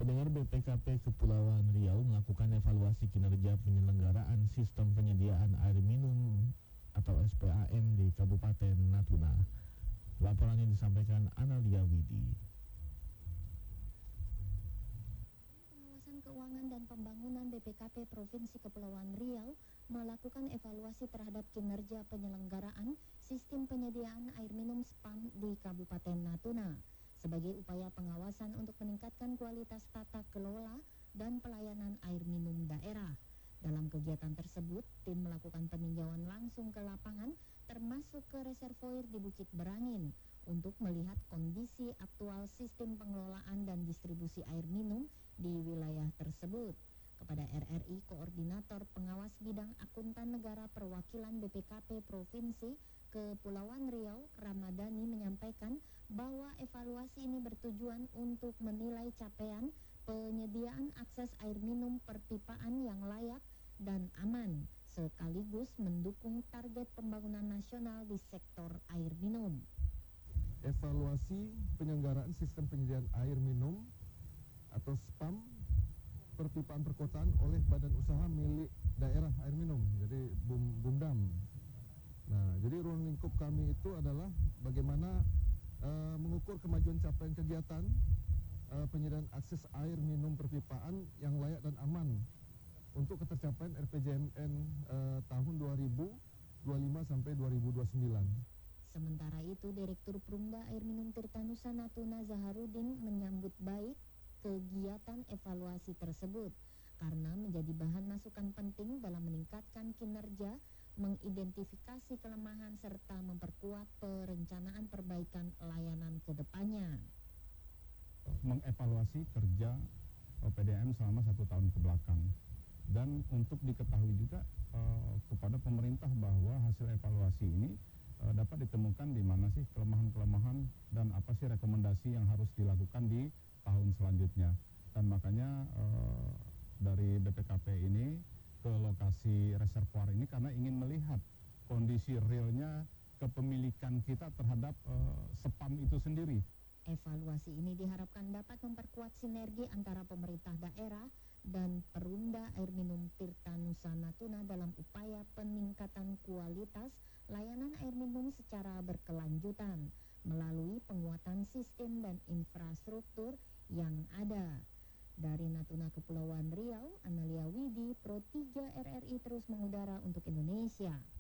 Pendengar, BPKP Kepulauan Riau melakukan evaluasi kinerja penyelenggaraan sistem penyediaan air minum atau SPAM di Kabupaten Natuna. Laporan yang disampaikan Analia Widi. Pengawasan Keuangan dan Pembangunan BPKP Provinsi Kepulauan Riau melakukan evaluasi terhadap kinerja penyelenggaraan sistem penyediaan air minum SPAM di Kabupaten Natuna sebagai upaya pengawasan untuk meningkatkan kualitas tata kelola dan pelayanan air minum daerah. Dalam kegiatan tersebut, tim melakukan peninjauan langsung ke lapangan termasuk ke reservoir di Bukit Berangin untuk melihat kondisi aktual sistem pengelolaan dan distribusi air minum di wilayah tersebut. Kepada RRI, Koordinator Pengawas Bidang Akuntan Negara Perwakilan BPKP Provinsi Kepulauan Riau, Ramadhani, menyampaikan bahwa evaluasi ini bertujuan untuk menilai capaian penyediaan akses air minum perpipaan yang layak dan aman, sekaligus mendukung target pembangunan nasional di sektor air minum. Evaluasi penyelenggaraan sistem penyediaan air minum atau SPAM perpipaan perkotaan oleh badan usaha milik daerah air minum, jadi BUMDAM. Nah, jadi ruang lingkup kami itu adalah bagaimana mengukur kemajuan capaian kegiatan penyediaan akses air minum perpipaan yang layak dan aman untuk ketercapaian RPJMN tahun 2025 sampai 2029. Sementara itu, Direktur Perumda Air Minum Tirtanusa Natuna Zaharudin menyambut baik kegiatan evaluasi tersebut karena menjadi bahan masukan penting dalam meningkatkan kinerja, mengidentifikasi kelemahan serta memperkuat perencanaan perbaikan layanan ke depannya. Mengevaluasi kerja PDAM selama 1 tahun ke belakang, dan untuk diketahui juga kepada pemerintah bahwa hasil evaluasi ini dapat ditemukan di mana sih kelemahan-kelemahan dan apa sih rekomendasi yang harus dilakukan di tahun selanjutnya. Dan makanya dari BPKP ini ke lokasi reservoir ini karena ingin melihat kondisi realnya kepemilikan kita terhadap SPAM itu sendiri. Evaluasi ini diharapkan dapat memperkuat sinergi antara pemerintah daerah dan Perumda Air Minum Tirtanusa Natuna dalam upaya peningkatan kualitas layanan air minum secara berkelanjutan melalui penguatan sistem dan infrastruktur yang ada. Dari Natuna Kepulauan Riau, Analia Widi, Pro 3 RRI terus mengudara untuk Indonesia.